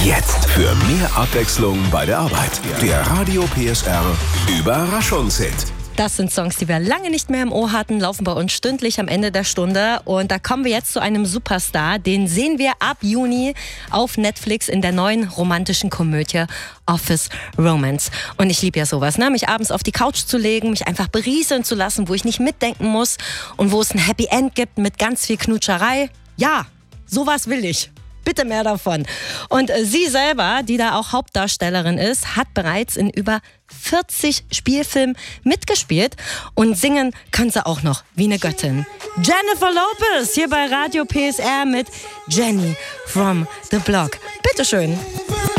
Jetzt für mehr Abwechslung bei der Arbeit. Der Radio PSR Überraschungshit. Das sind Songs, die wir lange nicht mehr im Ohr hatten, laufen bei uns stündlich am Ende der Stunde. Und da kommen wir jetzt zu einem Superstar. Den sehen wir ab Juni auf Netflix in der neuen romantischen Komödie Office Romance. Und ich liebe ja sowas, ne? Mich abends auf die Couch zu legen, mich einfach berieseln zu lassen, wo ich nicht mitdenken muss und wo es ein Happy End gibt mit ganz viel Knutscherei. Ja, sowas will ich. Bitte mehr davon. Und sie selber, die da auch Hauptdarstellerin ist, hat bereits in über 40 Spielfilmen mitgespielt und singen kann sie auch noch wie eine Göttin. Jennifer Lopez hier bei Radio PSR mit Jenny from the Block. Bitteschön.